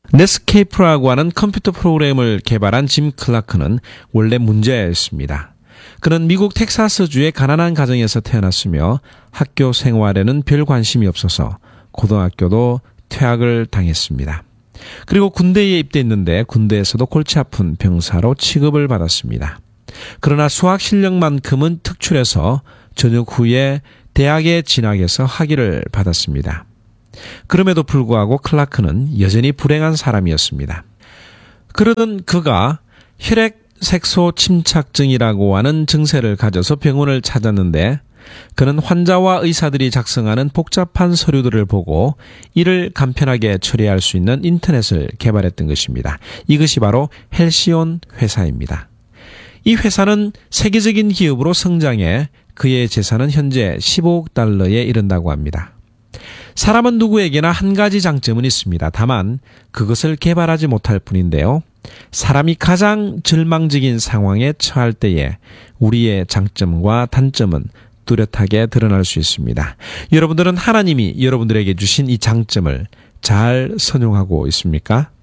넷스케이프라고 하는 컴퓨터 프로그램을 개발한 짐 클라크는 원래 문제였습니다. 그는 미국 텍사스주의 가난한 가정에서 태어났으며 학교 생활에는 별 관심이 없어서 고등학교도 퇴학을 당했습니다. 그리고 군대에 입대했는데 군대에서도 골치 아픈 병사로 취급을 받았습니다. 그러나 수학 실력만큼은 특출해서 전역 후에 대학에 진학해서 학위를 받았습니다. 그럼에도 불구하고 클라크는 여전히 불행한 사람이었습니다. 그러던 그가 혈액색소 침착증이라고 하는 증세를 가져서 병원을 찾았는데 그는 환자와 의사들이 작성하는 복잡한 서류들을 보고 이를 간편하게 처리할 수 있는 인터넷을 개발했던 것입니다. 이것이 바로 헬시온 회사입니다. 이 회사는 세계적인 기업으로 성장해 그의 재산은 현재 15억 달러에 이른다고 합니다. 사람은 누구에게나 한 가지 장점은 있습니다. 다만 그것을 개발하지 못할 뿐인데요. 사람이 가장 절망적인 상황에 처할 때에 우리의 장점과 단점은 뚜렷하게 드러날 수 있습니다. 여러분들은 하나님이 여러분들에게 주신 이 장점을 잘 선용하고 있습니까?